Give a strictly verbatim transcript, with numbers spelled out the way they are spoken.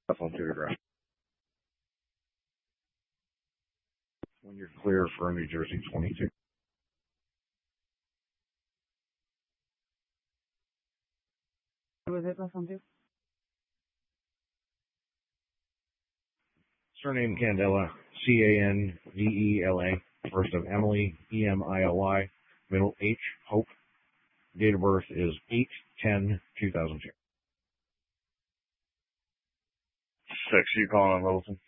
On to the ground. When you're clear for New Jersey twenty-two. Was it plus one two? Surname Candela, C A N D E L A. First of Emily, E M I L Y. Middle H, Hope. Date of birth is eight ten two thousand two. Six, you calling on Littleton?